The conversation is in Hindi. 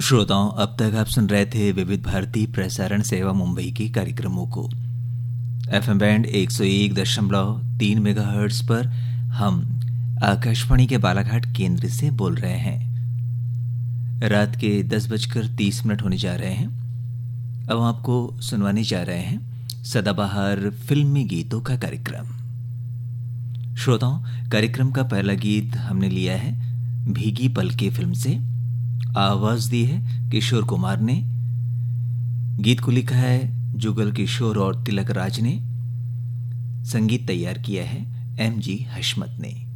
श्रोताओं, अब तक आप सुन रहे थे विविध भारती प्रसारण सेवा मुंबई के कार्यक्रमों को। एफएम बैंड 101.3 मेगाहर्ट्ज पर हम आकाशवाणी के बालाघाट केंद्र से बोल रहे हैं। रात के 10:30 होने जा रहे हैं। अब हम आपको सुनवाने जा रहे हैं सदाबहार फिल्मी गीतों का कार्यक्रम। श्रोताओं, कार्यक्रम का पहला गीत हमने लिया है भीगी पलके फिल्म से। आवाज दी है किशोर कुमार ने। गीत को लिखा है जुगल किशोर और तिलक राज ने। संगीत तैयार किया है एमजी हशमत ने।